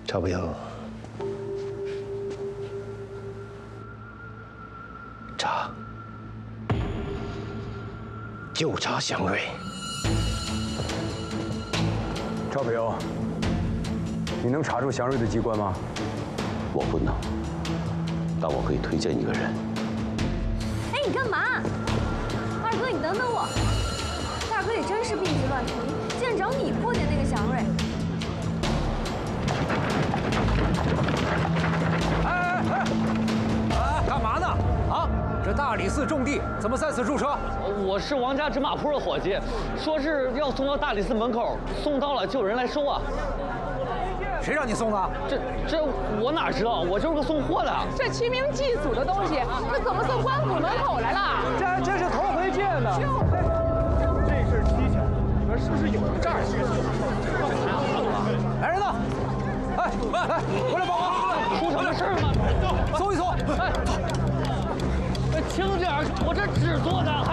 赵平，查，就查祥瑞。 赵平，你能查出祥瑞的机关吗？ 我不能，但我可以推荐一个人。 哎，你干嘛？二哥，你等等我。大哥也真是病急乱投医，竟然找你破解那个祥瑞。 干嘛呢？啊，这大理寺种地，怎么在此驻车？ 我是王家纸马铺的伙计，说是要送到大理寺门口，送到了就有人来收啊。 谁让你送的？ 这我哪知道？我就是个送货的。 这齐名祭祖的东西，这怎么送官府门口来了？ 这是头回见的。 这事蹊跷，里面是不是有人诈欺？ 来人呢？哎，来，过来帮忙！ 出什么事儿吗？ 搜一搜。 哎，轻点儿，我这纸做的。